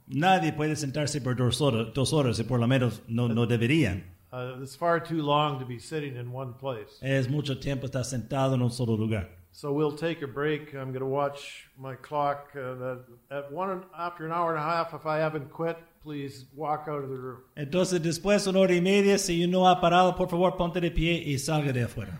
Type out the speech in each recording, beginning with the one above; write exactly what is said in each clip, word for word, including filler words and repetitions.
Nadie puede sentarse por dos horas, dos horas y por lo menos no, no deberían. Uh, it's far too long to be sitting in one place. Es mucho tiempo estar sentado en un solo lugar. So we'll take a break. I'm going to watch my clock. Uh, at one after an hour and a half, if I haven't quit, please walk out of the room. Entonces, después de una hora y media, si no ha parado, por favor, ponte de pie y salga de afuera.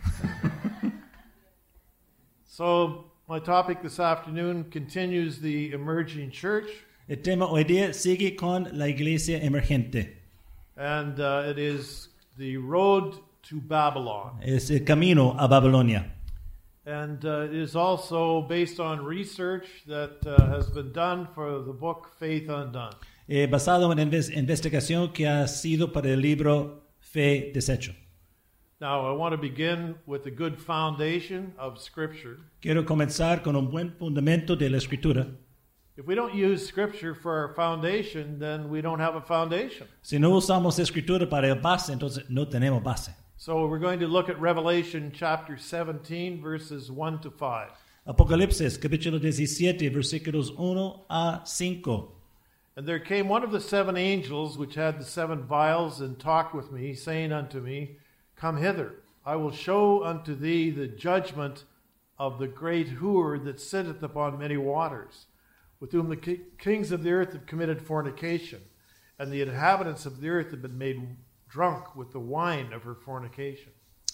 So my topic this afternoon continues the emerging church. El tema hoy día sigue con la iglesia emergente. And uh, it is the road to Babylon. Es el camino a Babilonia. And uh, it is also based on research that uh, has been done for the book Faith Undone. Eh, basado en inves- investigación que ha sido para el libro Fe Deshecho. Now, I want to begin with a good foundation of Scripture. Quiero comenzar con un buen fundamento de la Escritura. If we don't use Scripture for our foundation, then we don't have a foundation. Si no usamos Escritura para el base, entonces no tenemos base. So we're going to look at Revelation chapter seventeen, verses one to five. Apocalipsis, capítulo diecisiete, versículos uno a cinco. And there came one of the seven angels which had the seven vials, and talked with me, saying unto me, Come hither, I will show unto thee the judgment of the great whore that sitteth upon many waters, with whom the ki- kings of the earth have committed fornication, and the inhabitants of the earth have been made drunk with the wine of her fornication.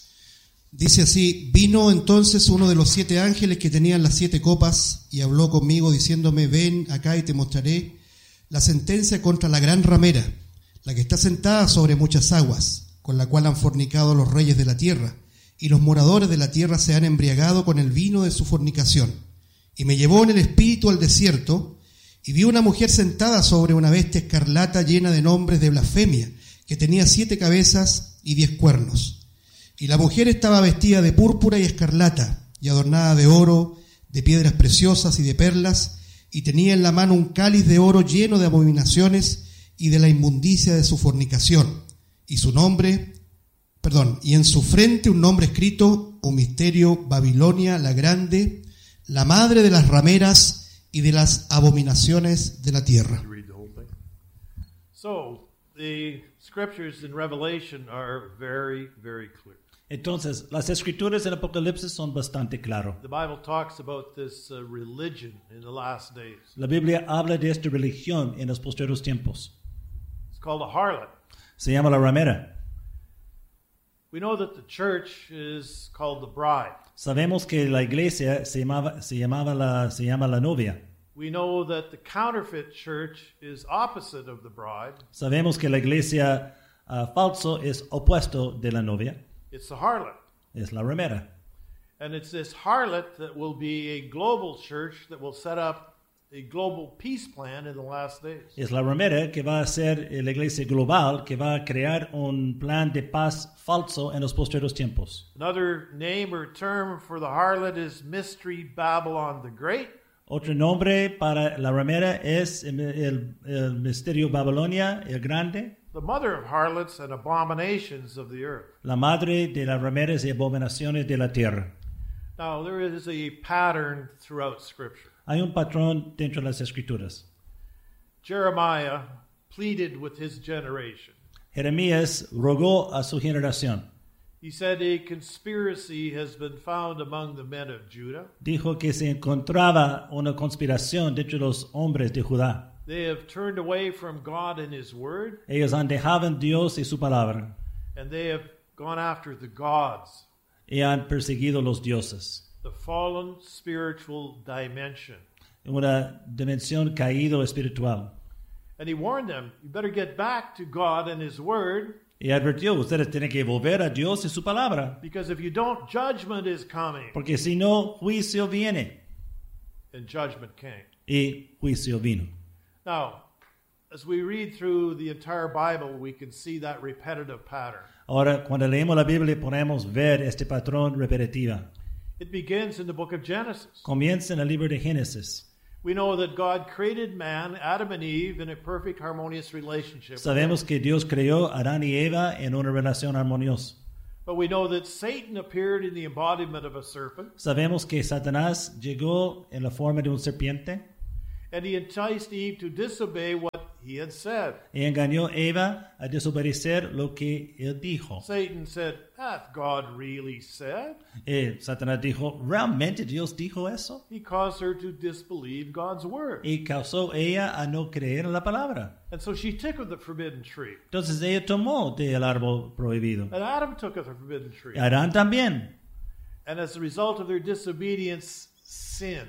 Dice así: vino entonces uno de los siete ángeles que tenían las siete copas y habló conmigo diciéndome: ven acá y te mostraré la sentencia contra la gran ramera, la que está sentada sobre muchas aguas, con la cual han fornicado los reyes de la tierra, y los moradores de la tierra se han embriagado con el vino de su fornicación. Y me llevó en el espíritu al desierto, y vi una mujer sentada sobre una bestia escarlata llena de nombres de blasfemia, que tenía siete cabezas y diez cuernos. Y la mujer estaba vestida de púrpura y escarlata, y adornada de oro, de piedras preciosas y de perlas, y tenía en la mano un cáliz de oro lleno de abominaciones y de la inmundicia de su fornicación. Y su nombre, perdón, y en su frente un nombre escrito: un misterio, Babilonia la grande, la madre de las rameras y de las abominaciones de la tierra. So, the scriptures in Revelation are very, very clear. Entonces, las escrituras en Apocalipsis son bastante claras. The Bible talks about this uh, religion in the last days. La Biblia habla de esta religión en los posteriores tiempos. It's called a harlot. Se llama la ramera. We know that the church is called the bride. Sabemos que la iglesia se llamaba, se llamaba la, se llama la novia. We know that the counterfeit church is opposite of the bride. Sabemos que la iglesia uh, falso es opuesto de la novia. It's the harlot. Es la ramera. And it's this harlot that will be a global church that will set up a global peace plan in the last days. Es la ramera que va a ser la iglesia global, que va a crear un plan de paz falso en los posteriores tiempos. Another name or term for the harlot is Mystery Babylon the Great. Otro nombre para la ramera es el, el, el misterio Babilonia, el grande. The mother of harlots and abominations of the earth. La madre de las rameras y abominaciones de la tierra. Now, there is a pattern throughout Scripture. Hay un patrón dentro de las escrituras. Jeremiah pleaded with his generation. Jeremías rogó a su generación. He said a conspiracy has been found among the men of Judah. Dijo que se encontraba una conspiración dentro de los hombres de Judá. They have turned away from God and His Word. Ellos han dejado en Dios y su palabra. And they have gone after the gods. Y han perseguido los dioses. The fallen spiritual dimension. Una dimensión caído espiritual. And He warned them, you better get back to God and His Word. Y advirtió, ustedes tienen que volver a Dios y su palabra. Because if you don't, judgment is coming. Porque si no, juicio viene. And judgment came. Y juicio vino. Now, as we read through the entire Bible, we can see that repetitive pattern. Ahora, cuando leemos la Biblia, podemos ver este patrón repetitivo. It begins in the book of Genesis. Comienza en el libro de Génesis. We know that God created man, Adam and Eve, in a perfect harmonious relationship. Sabemos que Dios creó a Adán y Eva en una relación armoniosa. But we know that Satan appeared in the embodiment of a serpent. Sabemos que Satanás llegó en la forma de un serpiente. And he enticed Eve to disobey what he had said. Y engañó a Eva a desobedecer lo que él dijo. Satan said, hath God really said? Y Satanás dijo, ¿realmente Dios dijo eso? He caused her to disbelieve God's word. Y causó ella a no creer en la palabra. And so she took of the forbidden tree. Entonces ella tomó del árbol prohibido. And Adam took of the forbidden tree. Y Adán también. And as a result of their disobedience, sin.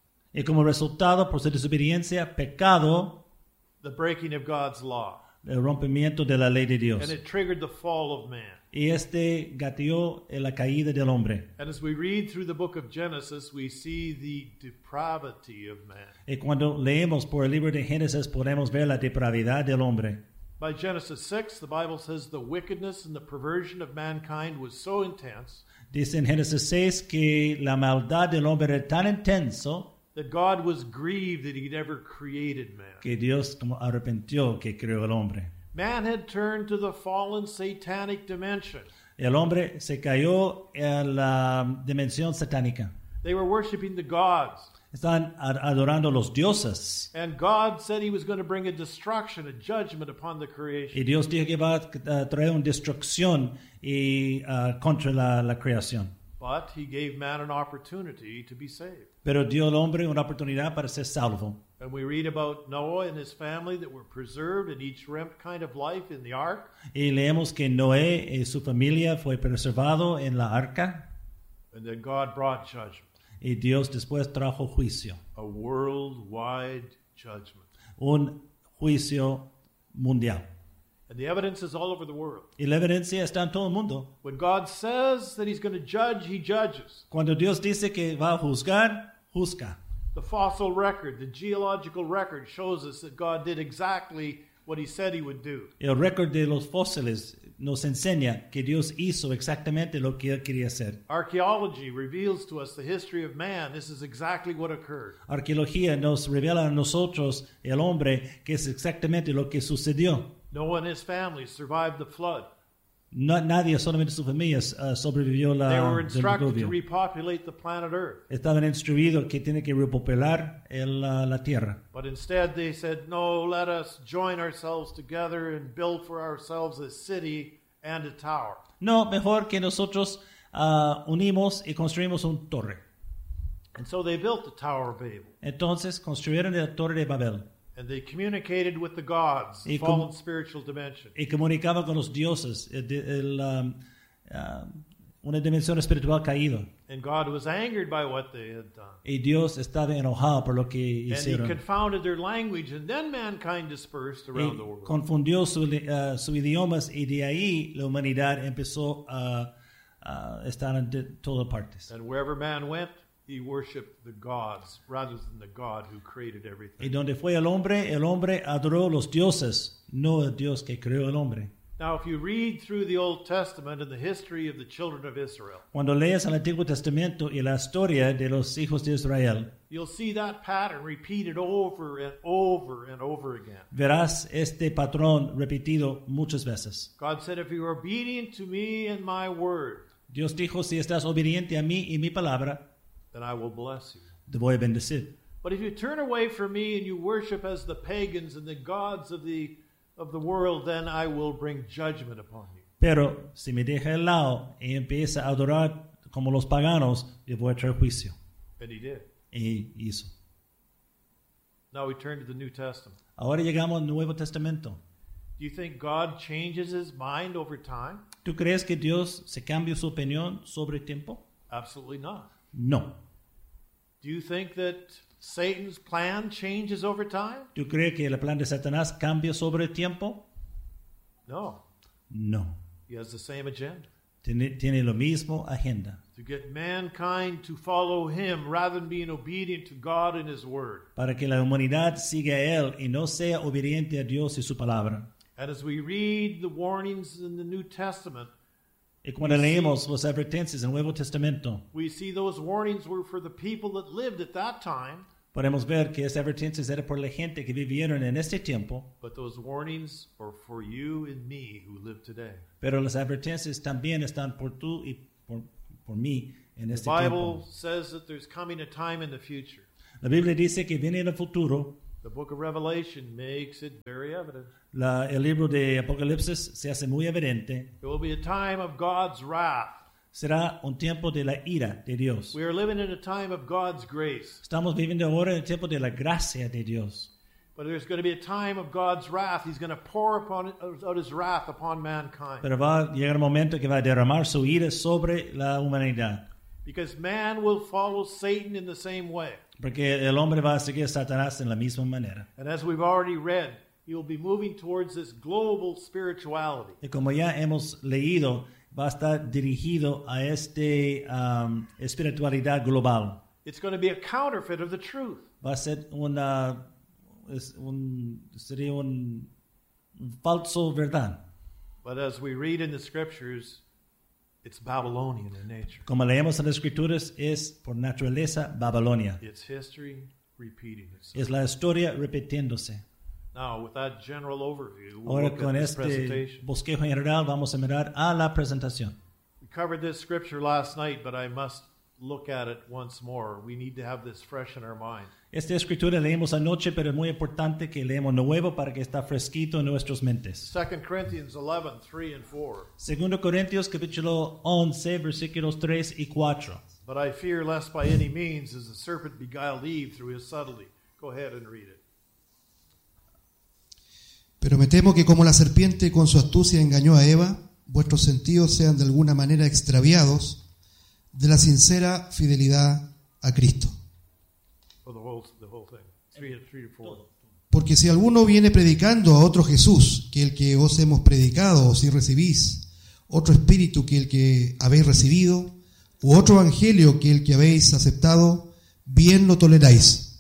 Y como resultado, por su desobediencia, pecado, The breaking of God's law. el rompimiento de la ley de Dios. And it triggered the fall of man. Y este gatillo en la caída del hombre. And as we read through the book of Genesis, we see the depravity of man. Y cuando leemos por el libro de Génesis, podemos ver la depravidad del hombre. By Genesis six, the Bible says the wickedness and the perversion of mankind was so intense Dice en Génesis seis que la maldad del hombre era tan intenso that God was grieved that he'd ever created man. que Dios como arrepintió que creó el hombre. Man had turned to the fallen satanic dimension. El hombre se cayó en la dimensión satánica. They were worshiping the gods. Estaban ad- adorando a los dioses. And God said he was going to bring a destruction, a judgment upon the Y creation. Dios dijo que va a traer una destrucción y, ah, contra la, la creación. But he gave man an opportunity to be saved. Pero dio al hombre una oportunidad para ser salvo. And we read about Noah and his family that were preserved in each rem- kind of life in the ark. Y leemos que Noé y su familia fue preservado en la arca. And then God brought judgment, Y Dios después trajo juicio. a worldwide judgment. Un juicio mundial. And the evidence is all over the world. Y la evidencia está en todo el mundo. When God says that he's going to judge, he judges. Cuando Dios dice que va a juzgar, juzga. The fossil record, the geological record shows us that God did exactly what he said he would do. El récord de los fósiles nos enseña que Dios hizo exactamente lo que él quería hacer. Archaeology reveals to us the history of man. This is exactly what occurred. Arqueología nos revela a nosotros, el hombre, que es exactamente lo que sucedió. Noah and his family survived the flood. No, nadie, solamente su familia, uh, sobrevivió la, They were del instructed to diluvio. repopulate the planet Earth. Estaban instruidos que tienen que repopular el, uh, la tierra. But instead they said, no, let us join ourselves together and build for ourselves a city and a tower. No, mejor que nosotros uh, unimos y construimos un torre. And so they built the Tower of Babel. Entonces construyeron la torre de Babel And they communicated with the gods, Y the com- fallen spiritual dimension. y comunicaban con los dioses, el, el, um, uh, una dimensión espiritual caída. And God was angered by what they had done. Y Dios estaba enojado por lo que And he hicieron. confounded their language, and then mankind dispersed Y around the world. confundió su, uh, su idiomas y de ahí la humanidad empezó a, a estar en de todas partes. And wherever man went, he worshipped the gods rather than the God who created Y everything. donde fue el hombre, el hombre adoró los dioses, no el Dios que creó el hombre. Now, if you read through the Old Testament and the history of the children of Israel, Cuando lees el Antiguo Testamento y la historia de los hijos de Israel, you'll see that pattern repeated over and over and over again. verás este patrón repetido muchas veces. God said, if you are obedient to me and my word, Dios dijo, si estás obediente a mí y mi palabra, then I will bless you. te voy a bendecir. But if you turn away from me and you worship as the pagans and the gods of the of the world, then I will bring judgment upon you. Pero si me deja el lado y empieza a adorar como los paganos, yo voy a traer juicio. And he did. Y hizo. Now we turn to the New Testament. Ahora llegamos al Nuevo Testamento. Do you think God changes his mind over time? ¿Tú crees que Dios se cambia su opinión sobre el tiempo? Absolutely not. No. Do you think that Satan's plan changes over time? ¿Tú crees que el plan de Satanás cambia sobre el tiempo? No. No. He has the same agenda. Tiene, tiene lo mismo agenda. To get mankind to follow him rather than being obedient to God and his word. Para que la humanidad siga a Él y no sea obediente a Dios y su palabra. And as we read the warnings in the New Testament, Y cuando leemos los advertencias en el Nuevo Testamento, we see those warnings were for the people that lived at that time, podemos ver que esas advertencias eran por la gente que vivieron en este tiempo, but those warnings are for you and me who live today. pero las advertencias también están por tú y por, por mí en The este Bible tiempo. says that there's coming a time in the future La Biblia dice que viene en el futuro The book of Revelation makes it very evident. La- el libro de Apocalipsis se hace muy evidente. It will be a time of God's wrath. Será un tiempo de la ira de Dios. We are living in a time of God's grace. Estamos viviendo ahora en el tiempo de la gracia de Dios. But there's going to be a time of God's wrath. He's going to pour upon, out his wrath upon mankind. Pero va a llegar un momento que va a derramar su ira sobre la humanidad. Because man will follow Satan in the same way. Porque el hombre va a seguir a Satanás en la misma manera. And as we've already read, he will be moving towards this global spirituality. Y como ya hemos leído, va a estar dirigido a esta um, espiritualidad global. It's going to be a counterfeit of the truth. Va a ser una, es un, sería un falso verdad. But as we read in the scriptures, it's Babylonian in nature. Como leemos en las Escrituras, es por naturaleza Babilonia. It's history repeating itself. Es la historia repitiéndose. Now, with that general overview, we'll Ahora look con at this este presentation. bosquejo general vamos a mirar a la presentación. We covered this scripture last night, but I must look at it once more. We need to have this fresh in our mind. Esta escritura leímos anoche, pero es muy importante que leemos nuevo para que esté fresquito en nuestras mentes. Second Corinthians eleven, three and four. Segundo Corintios capítulo once, versículos tres y cuatro. But I fear lest by any means as the serpent beguiled Eve through his subtlety. Go ahead and read it. Pero me temo que como la serpiente con su astucia engañó a Eva, vuestros sentidos sean de alguna manera extraviados de la sincera fidelidad a Cristo. Oh, the whole, the whole thing. Three, three to four. Porque si alguno viene predicando a otro Jesús que el que os hemos predicado, o si recibís otro espíritu que el que habéis recibido, u otro evangelio que el que habéis aceptado, bien lo toleráis.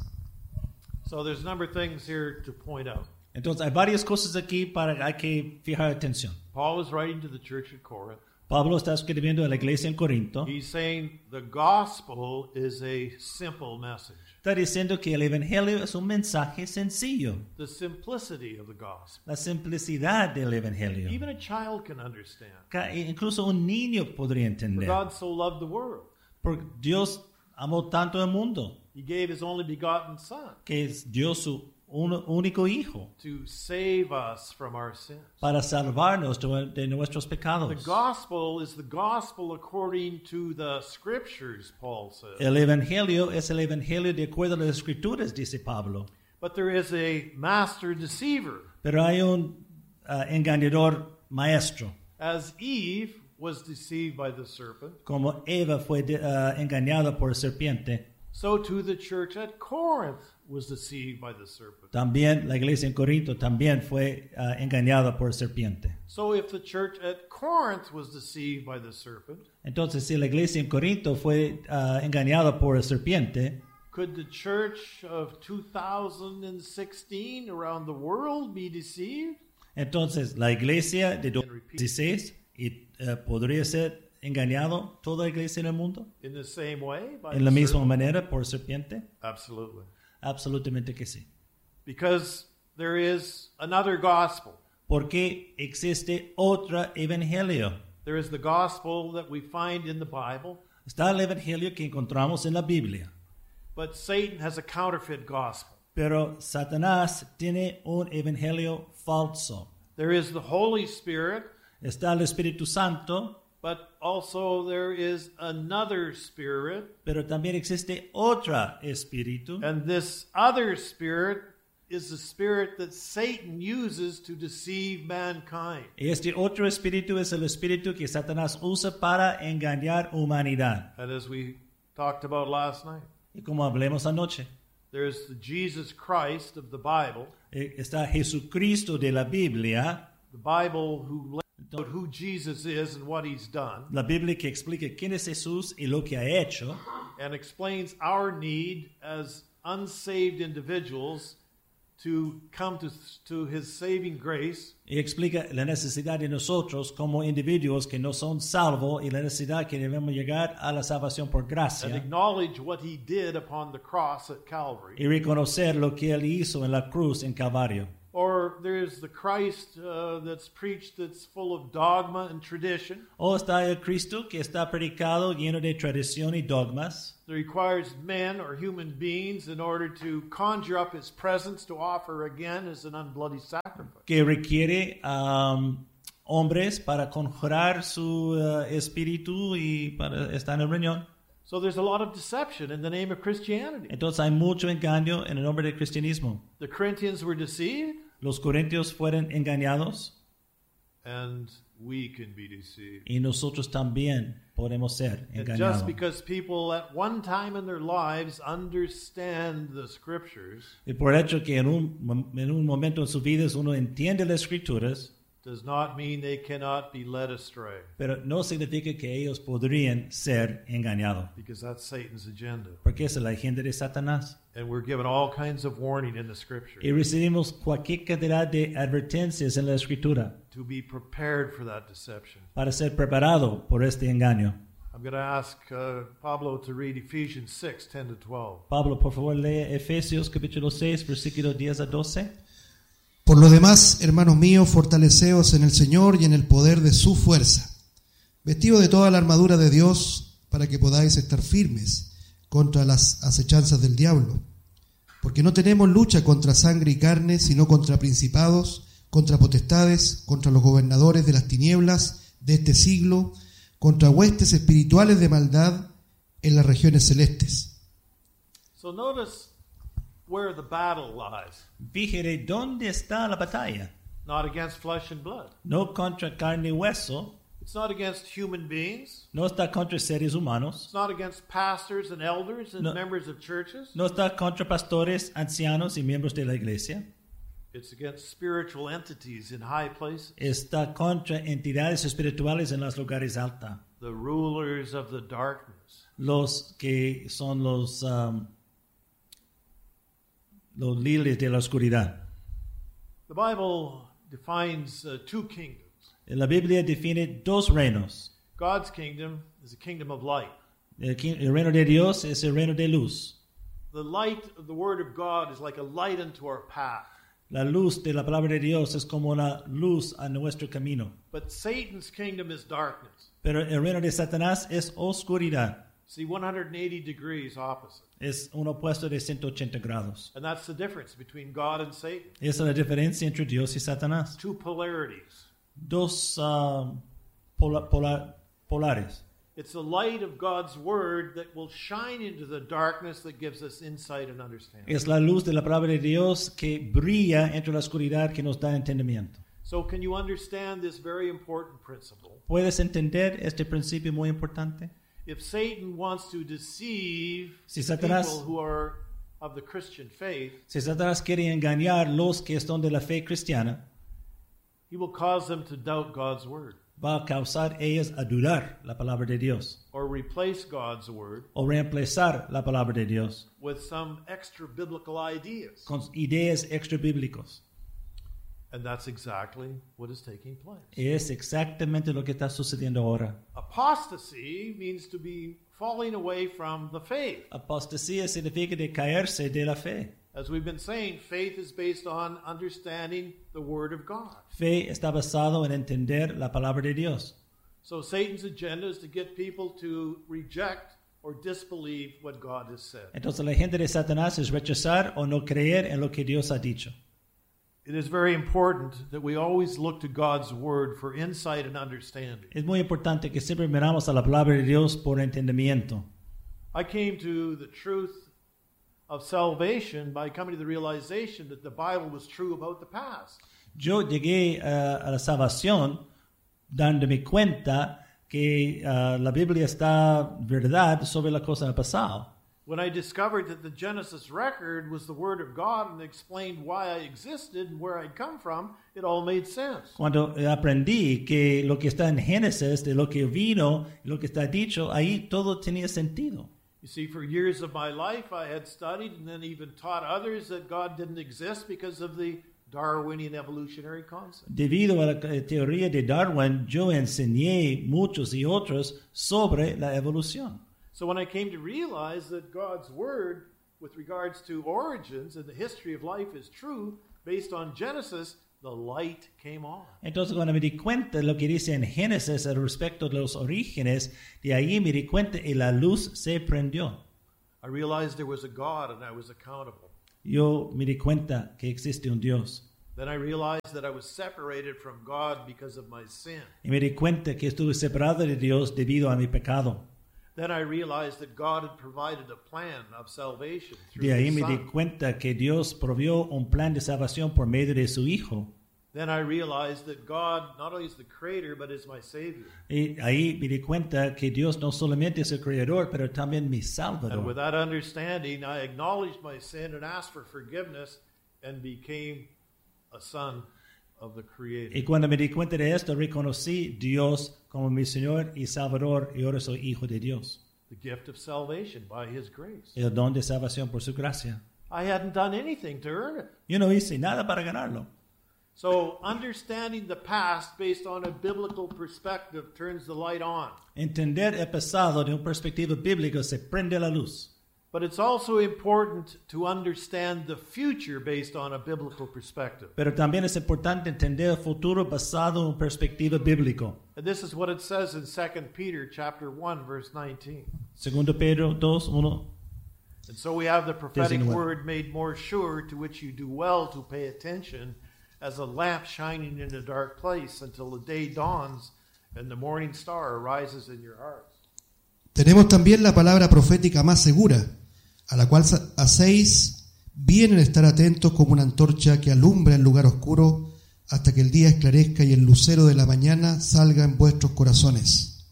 So there's a number of things here to point out. Entonces hay varias cosas aquí para hay que fijar atención. Paul is writing to the church at Corinth. Pablo está escribiendo a la iglesia en Corinto. He's saying the gospel is a simple message. Está diciendo que el evangelio es un mensaje sencillo. The simplicity of the gospel. La simplicidad del evangelio. Even a child can understand. Que incluso un niño podría For entender. God so loved the world. Porque Dios amó tanto al mundo He gave his only begotten Son que dio su un- único hijo to save us from our sins. para salvarnos de, de nuestros The pecados. gospel is the gospel according to the scriptures, Paul says. El evangelio es el evangelio de acuerdo a las escrituras, dice Pablo. But there is a master deceiver. Pero hay un uh, engañador maestro. As Eve was deceived by the serpent, Como Eva fue de- uh, engañada por la serpiente, so too the church at Corinth was deceived by the serpent. también la iglesia en Corinto también fue uh, engañada por la serpiente. So if the church at Corinth was deceived by the serpent, Entonces, si la iglesia en Corinto fue uh, engañada por la serpiente, could the church of two thousand sixteen around the world be deceived? entonces la iglesia de dos mil dieciséis y, uh, podría ser engañado toda la iglesia en el mundo In the same way? By en la the misma serpent? manera por serpiente. Absolutely. Absolutamente que sí. Because there is another gospel. Porque existe otro evangelio. There is the gospel that we find in the Bible, Está el evangelio que encontramos en la Biblia. but Satan has a counterfeit gospel. Pero Satanás tiene un evangelio falso. There is the Holy Spirit, Está el Espíritu Santo, but also there is another spirit, pero también existe otro espíritu. and this other spirit is the spirit that Satan uses to deceive mankind. Y este otro espíritu es el espíritu que Satanás usa para engañar humanidad. And as we talked about last night, Y como hablemos anoche, there's the Jesus Christ of the Bible, eh, está Jesucristo de la Biblia, the Bible who lays out who Jesus is and what he's done, la Biblia que explica quién es Jesús y lo que ha hecho, and explains our need as unsaved individuals to come to, to his saving grace, y explica la necesidad de nosotros como individuos que no son salvos y la necesidad que debemos llegar a la salvación por and gracia acknowledge what he did upon the cross at Calvary. y reconocer lo que él hizo en la cruz en Calvario. Or there's the Christ uh, that's preached that's full of dogma and tradition. O está el Cristo que está predicado lleno de tradición y dogmas, That requires men or human beings in order to conjure up his presence to offer again as an unbloody sacrifice. que requiere um, hombres para conjurar su uh, espíritu y para estar en reunión. So there's a lot of deception in the name of Christianity. Entonces hay mucho engaño en el nombre del cristianismo. The Corinthians were deceived, Los corintios fueron engañados and we can be deceived. y nosotros también podemos ser And just engañados. because people at one time in their lives understand the scriptures Y por hecho que en un, en un momento en sus vidas uno entiende las escrituras, does not mean they cannot be led astray, pero no significa que ellos podrían ser engañados. because that's Satan's agenda. Porque esa es la agenda de Satanás. And we're given all kinds of warning in the scripture Y recibimos cualquier cantidad de advertencias en la escritura to be prepared for that deception. para ser preparado por este engaño. I'm going to ask uh, Pablo to read Ephesians six, ten to twelve. Pablo, por favor, lee Efesios capítulo seis, versículos diez a doce. Por lo demás, hermanos míos, fortaleceos en el Señor y en el poder de su fuerza, vestidos de toda la armadura de Dios, para que podáis estar firmes contra las acechanzas del diablo. Porque no tenemos lucha contra sangre y carne, sino contra principados, contra potestades, contra los gobernadores de las tinieblas de este siglo, contra huestes espirituales de maldad en las regiones celestes. So notice where the battle lies. Fíjate dónde está la batalla. Not against flesh and blood. No contra carne y hueso, It's not against human beings. no está contra seres humanos, It's not against pastors and elders and No. members of churches. no está contra pastores, ancianos y miembros de la iglesia. It's against spiritual entities in high places. Está contra entidades espirituales en los lugares altos. The rulers of the darkness. Los que son los, um, los líderes de la oscuridad. The Bible defines uh, two kingdoms. La Biblia define dos reinos. God's kingdom is a kingdom of light. El, qui- el reino de Dios es el reino de luz. The light of the Word of God is like a light unto our path. La luz de la palabra de Dios es como una luz a nuestro camino. But Satan's kingdom is darkness. Pero el reino de Satanás es oscuridad. See, one hundred eighty degrees opposite. Es un opuesto de ciento ochenta grados. And that's the difference between God and Satan. Esa es la diferencia entre Dios y Satanás. Two polarities. Dos um, pola- pola- polares. It's the light of God's Word that will shine into the darkness that gives us insight and understanding. Es la luz de la palabra de Dios que brilla entre la oscuridad que nos da entendimiento. So can you understand this very important principle? ¿Puedes entender este principio muy importante? If Satan wants to deceive Si Satanás- people who are of the Christian faith, Si Satanás quiere engañar los que son de la fe cristiana, he will cause them to doubt God's Word va a causar ellas a dudar la palabra de Dios or replace God's Word o reemplazar la palabra de Dios with some extra biblical ideas. con ideas extra bíblicos. And that's exactly what is taking place. Es exactamente lo que está sucediendo ahora. Apostasy means to be falling away from the faith. Apostasía significa de caerse de la fe. As we've been saying, faith is based on understanding the Word of God. Fe está basado en entender la palabra de Dios. So Satan's agenda is to get people to reject or disbelieve what God has said. Entonces la gente de Satanás es rechazar o no creer en lo que Dios ha dicho. It is very important that we always look to God's Word for insight and understanding. Es muy importante que siempre miramos a la palabra de Dios por entendimiento. I came to the truth of salvation by coming to the realization that the Bible was true about the past. Yo llegué uh, a la salvación dándome cuenta que uh, la Biblia está verdad sobre la cosa del pasado. When I discovered that the Genesis record was the Word of God and explained why I existed and where I'd come from, it all made sense. Cuando aprendí que lo que está en Génesis, de lo que vino, lo que está dicho, ahí todo tenía sentido. You see, for years of my life, I had studied and then even taught others that God didn't exist because of the Darwinian evolutionary concept. Debido a la eh, teoría de Darwin, yo enseñé muchos y otros sobre la evolución. So when I came to realize that God's Word with regards to origins and the history of life is true, based on Genesis, the light came on. Entonces, cuando me di cuenta de lo que dice en Génesis al respecto de los orígenes, de ahí me di cuenta y la luz se prendió. I realized there was a God and I was accountable. Yo me di cuenta que existe un Dios. Then I realized that I was separated from God because of my sin. Y me di cuenta que estuve separado de Dios debido a mi pecado. Then I realized that God had provided a plan of salvation through De ahí His me di Son. cuenta que Dios provió un plan de salvación por medio de su Hijo. Then I realized that God not only is the creator, but is my Savior. Y ahí me di cuenta que Dios no solamente es el creador, pero también mi And with salvador. that understanding, I acknowledged my sin and asked for forgiveness and became a son of the Creator. Y cuando me di cuenta de esto, reconocí Dios como mi Señor y Salvador, y ahora soy hijo de Dios. The gift of salvation by His grace. El don de salvación por su gracia. I hadn't done anything to earn it. Yo no hice nada para ganarlo. So understanding the past based on a biblical perspective turns the light on. Entender el pasado de una perspectiva bíblica se prende la luz. But it's also important to understand the future based on a biblical perspective. Pero también es importante entender el futuro basado en una perspectiva bíblica. And this is what it says in Second Peter chapter one verse nineteen. Segundo Pedro dos, uno. And so we have the prophetic diecinueve. word made more sure, to which you do well to pay attention, as a lamp shining in a dark place until the day dawns and the morning star arises in your hearts. Tenemos también la palabra profética más segura, a la cual hacéis bien en estar atentos como una antorcha que alumbra el lugar oscuro hasta que el día esclarezca y el lucero de la mañana salga en vuestros corazones.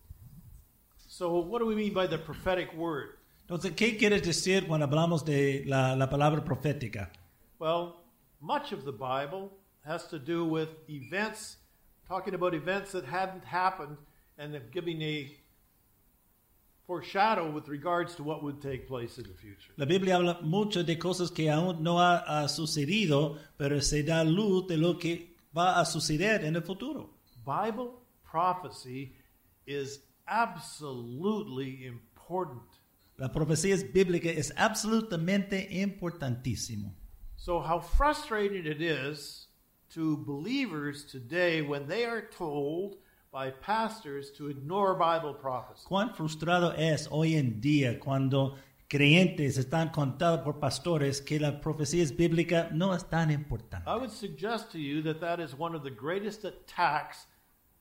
So what do we mean by the prophetic word? Entonces, ¿qué quieres decir cuando hablamos de la, la palabra profética? Well, much of the Bible has to do with events, talking about events that hadn't happened and of giving a foreshadow with regards to what would take place in the future. La Biblia habla mucho de cosas que aún no ha, ha sucedido, pero se da luz de lo que va a suceder en el futuro. Bible prophecy is absolutely important. La profecía bíblica es absolutamente importantísimo. So how frustrating it is to believers today when they are told by pastors to ignore Bible prophecy. Cuán frustrado es hoy en día cuando creyentes están contados por pastores que las profecías bíblicas no es tan importante. I would suggest to you that that is one of the greatest attacks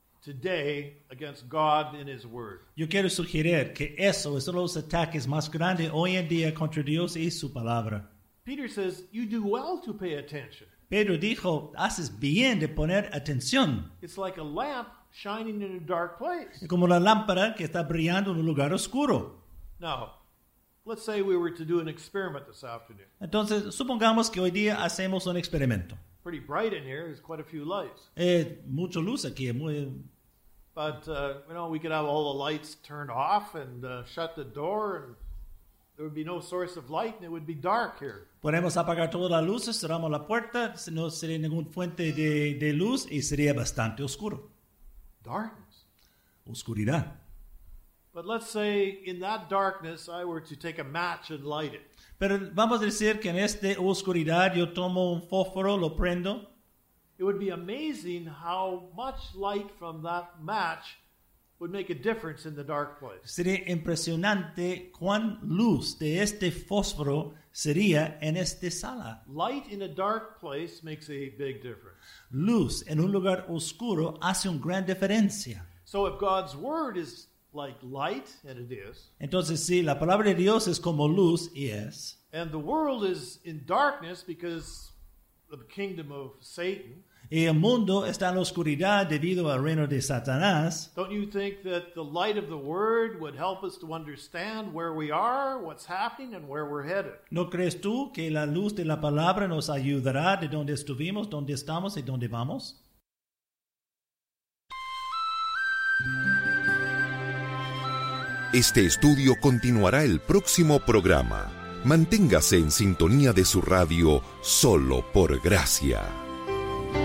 today against God in His Word. Yo quiero sugerir que eso es uno de los ataques más grandes hoy en día contra Dios y su palabra. Peter says, you do well to pay attention. Pedro dijo, haces bien de poner atención. It's like a lamp shining in a dark place. Es como la lámpara que está brillando en un lugar oscuro. Now, let's say we were to do an experiment this afternoon. Entonces, supongamos que hoy día hacemos un experimento. Pretty bright in here. There's quite a few lights. Eh, mucha luz aquí. Muy, But, uh, you know, we could have all the lights turned off and uh, shut the door, and there would be no source of light, and it would be dark here. podemos apagar todas las luces, cerramos la puerta, no sería ninguna fuente de, de luz y sería bastante oscuro. Darkness. Oscuridad. But let's say in that darkness, I were to take a match and light it. Pero vamos a decir que en esta oscuridad yo tomo un fósforo, lo prendo. It would be amazing how much light from that match would make a difference in the dark place. Sería impresionante cuán luz de este fósforo sería en esta sala. Light in a dark place makes a big difference. Luz en un lugar oscuro hace una gran diferencia. So if God's word is like light, and it is, Entonces, sí, la palabra de Dios es como luz y es. and the world is in darkness because of the kingdom of Satan, Y el mundo está en la oscuridad debido al reino de Satanás. don't you think that the light of the word would help us to understand where we are, what's happening, and where we're headed? ¿No crees tú que la luz de la palabra nos ayudará de dónde estuvimos, dónde estamos y dónde vamos? Este estudio continuará el próximo programa. Manténgase en sintonía de su radio solo por gracia.